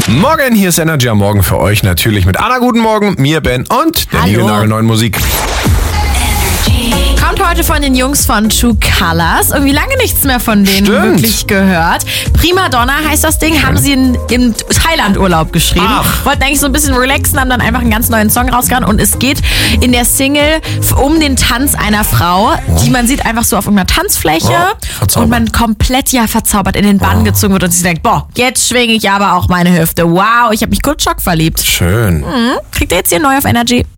Morgen, hier ist Energy am Morgen für euch. Natürlich mit Anna, guten Morgen, mir, Ben und der niegelnagelneuen Musik. Kommt heute von den Jungs von True Colors. Irgendwie lange nichts mehr von denen wirklich gehört. Prima Donna heißt das Ding. Haben sie im Thailand-Urlaub geschrieben. Wollten eigentlich so ein bisschen relaxen, haben dann einfach einen ganz neuen Song rausgehauen. Und es geht in der Single um den Tanz einer Frau, die man sieht einfach so auf irgendeiner Tanzfläche. Und man komplett verzaubert in den Bann gezogen wird. Und sie denkt, boah, jetzt schwinge ich aber auch meine Hüfte. Wow, ich habe mich kurz schockverliebt. Schön. Kriegt ihr jetzt hier neu auf Energy.